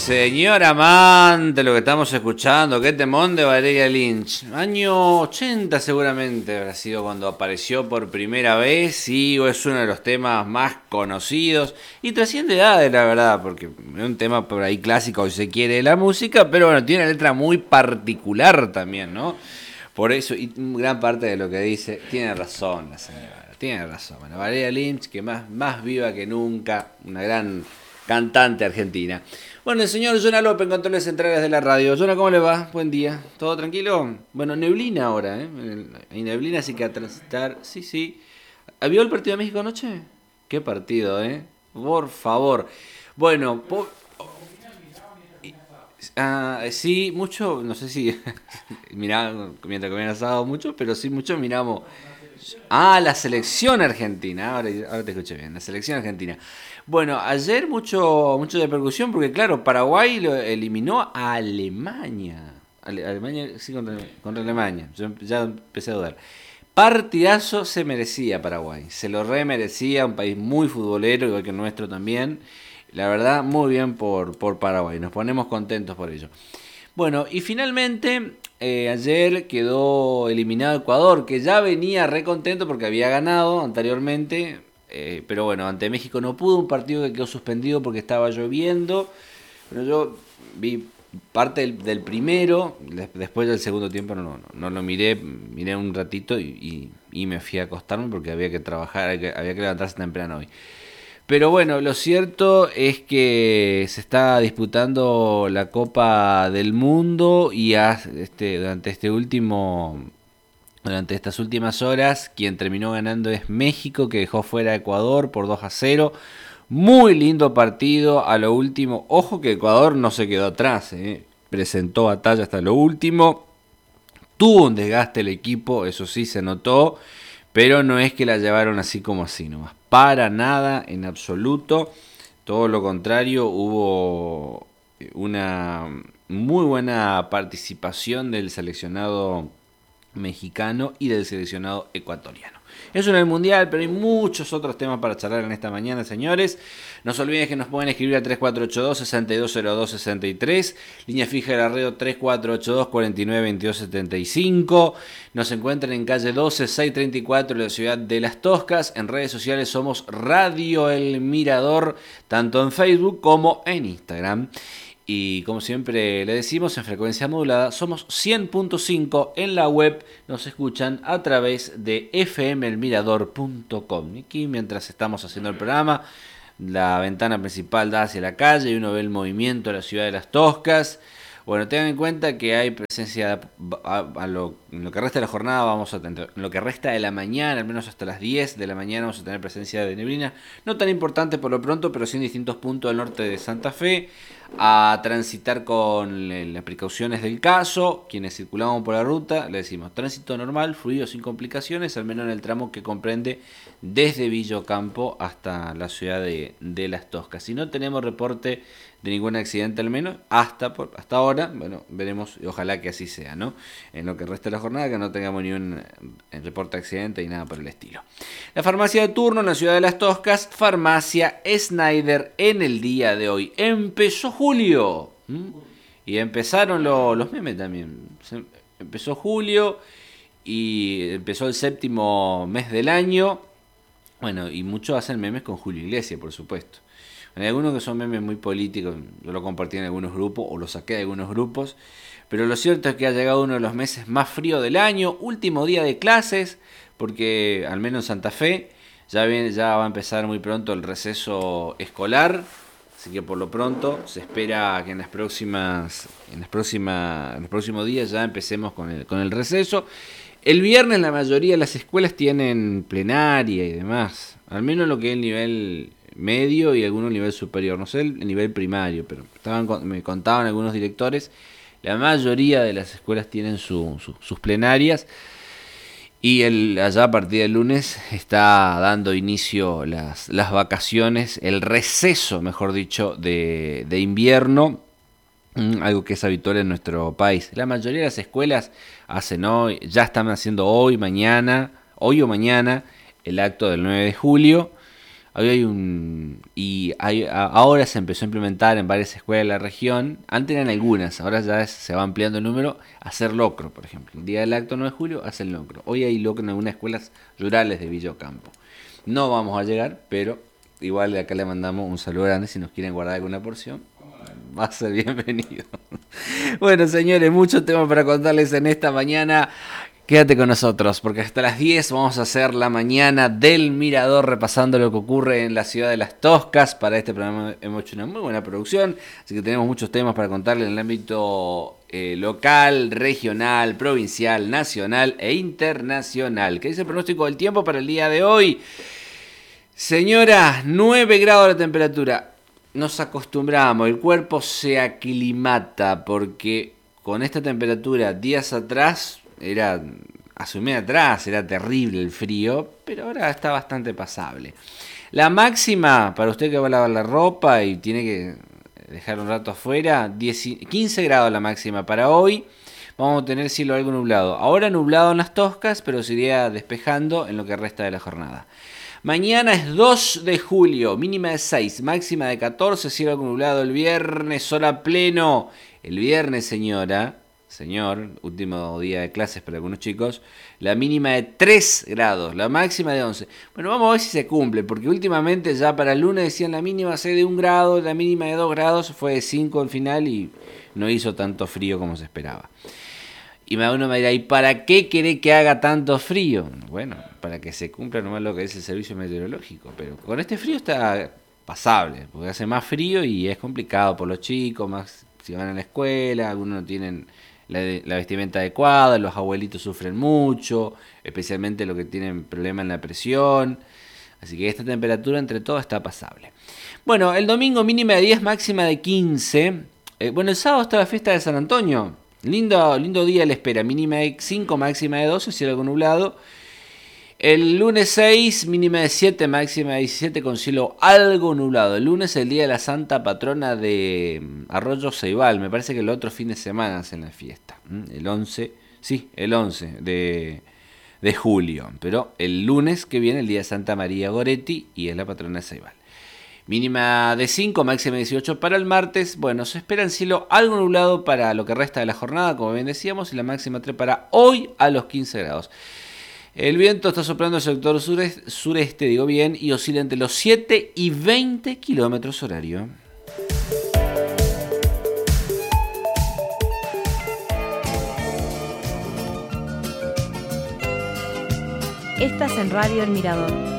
señor amante, lo que estamos escuchando, qué temón de Valeria Lynch. Año 80 seguramente habrá sido cuando apareció por primera vez y es uno de los temas más conocidos y trasciende edades, la verdad, porque es un tema por ahí clásico, si se quiere, de la música, pero bueno, tiene una letra muy particular también, ¿no? Por eso, y gran parte de lo que dice, tiene razón la señora, tiene razón. Bueno, Valeria Lynch, que más viva que nunca, una gran cantante argentina. Bueno, el señor Jonah López en controles centrales de la radio. Jonah, ¿cómo le va? Buen día. ¿Todo tranquilo? Bueno, neblina ahora, ¿eh? Hay neblina, así que a transitar. Sí. ¿Vio el partido de México anoche? Qué partido, ¿eh? Por favor. Bueno, sí, mucho, no sé si mirá, mientras comían asado mucho, pero sí, mucho miramos. La selección argentina. Ahora te escuché bien, la selección argentina. Bueno, ayer mucho de repercusión porque, claro, Paraguay lo eliminó a Alemania. Alemania, sí, contra Alemania. Yo ya empecé a dudar. Partidazo se merecía Paraguay. Se lo remerecía, un país muy futbolero, igual que el nuestro también. La verdad, muy bien por Paraguay. Nos ponemos contentos por ello. Bueno, y finalmente ayer quedó eliminado Ecuador, que ya venía recontento porque había ganado anteriormente, pero bueno, ante México no pudo, un partido que quedó suspendido porque estaba lloviendo, pero yo vi parte del primero, después del segundo tiempo no lo miré un ratito y me fui a acostarme porque había que trabajar, había que levantarse temprano hoy. Pero bueno, lo cierto es que se está disputando la Copa del Mundo y durante estas últimas horas, quien terminó ganando es México, que dejó fuera a Ecuador por 2-0. Muy lindo partido a lo último. Ojo que Ecuador no se quedó atrás, presentó batalla hasta lo último. Tuvo un desgaste el equipo, eso sí se notó. Pero no es que la llevaron así como así nomás. Para nada, en absoluto. Todo lo contrario, hubo una muy buena participación del seleccionado mexicano y del seleccionado ecuatoriano. Eso en el Mundial, pero hay muchos otros temas para charlar en esta mañana, señores. No se olviden que nos pueden escribir a 3482-620263, línea fija de la radio 3482-492275. Nos encuentran en calle 12, 634 de la ciudad de Las Toscas. En redes sociales somos Radio El Mirador, tanto en Facebook como en Instagram. Y como siempre le decimos, en frecuencia modulada somos 100.5 en la web, nos escuchan a través de fmelmirador.com. Y aquí mientras estamos haciendo el programa, la ventana principal da hacia la calle y uno ve el movimiento de la ciudad de Las Toscas. Bueno, tengan en cuenta que hay presencia en lo que resta de la jornada, vamos a tener, en lo que resta de la mañana, al menos hasta las 10 de la mañana vamos a tener presencia de neblina, no tan importante por lo pronto, pero sí en distintos puntos del norte de Santa Fe, a transitar con las precauciones del caso. Quienes circulamos por la ruta, le decimos tránsito normal, fluido, sin complicaciones, al menos en el tramo que comprende desde Villocampo hasta la ciudad de Las Toscas. Si no tenemos reporte de ningún accidente, al menos hasta ahora, bueno, veremos y ojalá que así sea, ¿no? En lo que resta de la jornada, que no tengamos ni un reporte de accidente y nada por el estilo. La farmacia de turno en la ciudad de Las Toscas, Farmacia Snyder, en el día de hoy. Empezó julio, y empezaron los memes también. Empezó julio y empezó el séptimo mes del año. Bueno, y muchos hacen memes con Julio Iglesias, por supuesto. Hay algunos que son memes muy políticos, yo lo compartí en algunos grupos o lo saqué de algunos grupos, pero lo cierto es que ha llegado uno de los meses más fríos del año, último día de clases, porque al menos en Santa Fe ya va a empezar muy pronto el receso escolar, así que por lo pronto se espera que en los próximos días ya empecemos con el receso. El viernes la mayoría de las escuelas tienen plenaria y demás, al menos lo que es el nivel medio y algunos nivel superior, no sé el nivel primario, pero me contaban algunos directores, la mayoría de las escuelas tienen sus plenarias y allá a partir del lunes está dando inicio las vacaciones, el receso, mejor dicho, de invierno, algo que es habitual en nuestro país. La mayoría de las escuelas ya están haciendo hoy o mañana, el acto del 9 de julio. Ahora se empezó a implementar en varias escuelas de la región. Antes eran algunas, ahora ya se va ampliando el número. Hacer locro, por ejemplo. El día del acto 9 de julio hacen locro. Hoy hay locro en algunas escuelas rurales de Villa Ocampo. No vamos a llegar, pero igual de acá le mandamos un saludo grande. Si nos quieren guardar alguna porción, va a ser bienvenido. Bueno, señores, mucho tema para contarles en esta mañana. Quédate con nosotros, porque hasta las 10 vamos a hacer la mañana del Mirador, repasando lo que ocurre en la ciudad de Las Toscas. Para este programa hemos hecho una muy buena producción, así que tenemos muchos temas para contarles en el ámbito local, regional, provincial, nacional e internacional. ¿Qué dice el pronóstico del tiempo para el día de hoy? Señora, 9 grados la temperatura. Nos acostumbramos, el cuerpo se aclimata, porque con esta temperatura días atrás... hace un mes atrás era terrible el frío, pero ahora está bastante pasable. La máxima, para usted que va a lavar la ropa y tiene que dejar un rato afuera, 15 grados la máxima para hoy. Vamos a tener cielo algo nublado. Ahora nublado en Las Toscas, pero se iría despejando en lo que resta de la jornada. Mañana es 2 de julio, mínima de 6, máxima de 14, cielo algo nublado. El viernes, sol a pleno. El viernes, señor, último día de clases para algunos chicos, la mínima de 3 grados, la máxima de 11. Bueno, vamos a ver si se cumple, porque últimamente ya para el lunes decían la mínima va a ser de 1 grado, la mínima de 2 grados, fue de 5 al final y no hizo tanto frío como se esperaba. Y uno me dirá, ¿y para qué querés que haga tanto frío? Bueno, para que se cumpla nomás lo que es el servicio meteorológico, pero con este frío está pasable, porque hace más frío y es complicado por los chicos, más si van a la escuela, algunos no tienen la vestimenta adecuada, los abuelitos sufren mucho, especialmente los que tienen problemas en la presión, así que esta temperatura entre todo está pasable. Bueno, el domingo mínima de 10, máxima de 15. Bueno, el sábado está la fiesta de San Antonio, lindo día le espera, mínima de 5, máxima de 12, cielo algo nublado. El lunes 6, mínima de 7, máxima de 17 con cielo algo nublado. El lunes es el día de la Santa Patrona de Arroyo Ceibal. Me parece que el otro fin de semana hacen la fiesta. El 11 de julio. Pero el lunes que viene, el día de Santa María Goretti y es la patrona de Ceibal. Mínima de 5, máxima de 18 para el martes. Bueno, se espera en cielo algo nublado para lo que resta de la jornada, como bien decíamos. Y la máxima 3 para hoy a los 15 grados. El viento está soplando el sector sureste, y oscila entre los 7 y 20 kilómetros horario. Estás en Radio El Mirador.